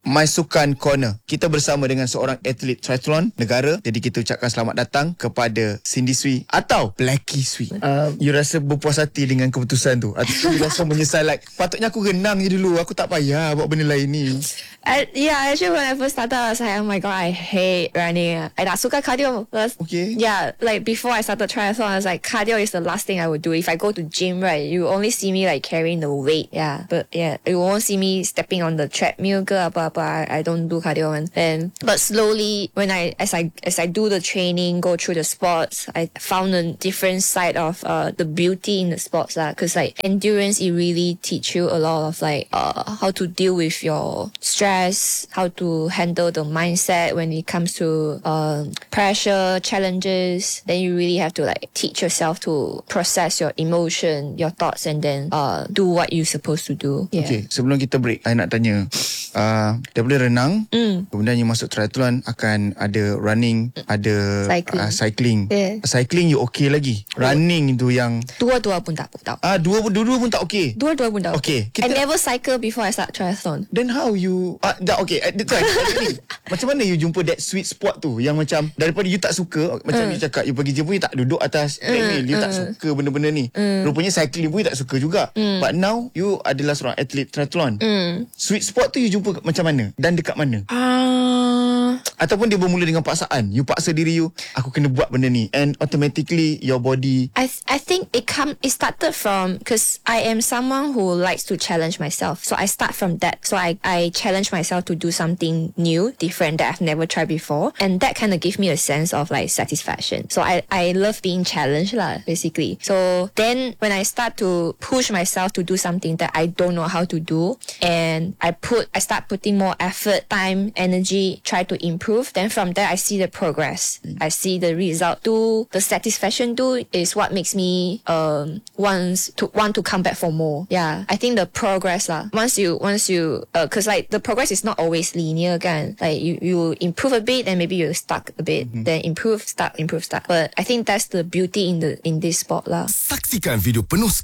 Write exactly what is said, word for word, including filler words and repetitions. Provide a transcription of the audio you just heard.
My Sukan Corner. Kita bersama dengan seorang atlet triathlon negara. Jadi kita ucapkan selamat datang kepada Cindy Sui atau Blackie Sui. Uh, you rasa berpuas hati dengan keputusan tu? Atau you rasa menyesal like, patutnya aku renang je dulu, aku tak payah buat benda lain ni? I, yeah, actually when I first started, I was like, oh my god, I hate running. I tak suka cardio. Okay. Yeah, like before I started triathlon, I was like, cardio is the last thing I would do. If I go to gym, right, you only see me like carrying the weight. Yeah, but yeah, you won't see me stepping on the treadmill ke apa-apa. I, I don't do cardio. And then, but slowly, when I as I as I do the training, go through the sports, I found a different side of uh the beauty in the sports lah. Cause like endurance, it really teach you a lot of like uh how to deal with your stress, how to handle the mindset when it comes to um pressure, challenges. Then you really have to like teach yourself to process your emotion, your thoughts, and then uh do what you're supposed to do. Yeah. Okay, sebelum kita break, I nak tanya, uh, daripada renang, mm. kemudian you masuk triathlon, akan ada running, ada Cycling. Uh, cycling. Yeah. Cycling you okay lagi. Running tu yang Dua-dua pun tak tak. ah dua dua pun tak okay. Dua-dua pun tak. Okay, I kita- never cycle before I start triathlon. Then how you ah, dah okay at the time ni, macam mana you jumpa that sweet spot tu yang macam daripada you tak suka, macam Mm. you cakap you pergi gym pun you tak duduk atas treadmill, you tak suka benda-benda ni. Rupanya cycling pun you tak suka juga. But now you adalah seorang atlet triathlon. Sweet spot tu you jumpa macam mana dan dekat mana? Uh, Ataupun dia bermula dengan paksaan, you paksa diri you, aku kena buat benda ni, and automatically your body. I th- I think it come it started from because I am someone who likes to challenge myself. So I start from that. So I I challenge myself to do something new, different that I've never tried before, and that kind of gave me a sense of like satisfaction. So I I love being challenged lah, basically. So then when I start to push myself to do something that I don't know how to do, and I put I start putting more effort, time, energy, try to improve. Then from there I see the progress. I see the result too. The satisfaction too is what makes me um wants to want to come back for more. Yeah, I think the progress lah. Once you once you uh, cause like the progress is not always linear, kan? Like you you improve a bit, then maybe you stuck a bit, mm-hmm. then improve, stuck, improve, stuck. But I think that's the beauty in the in this sport lah. Saksikan video penuh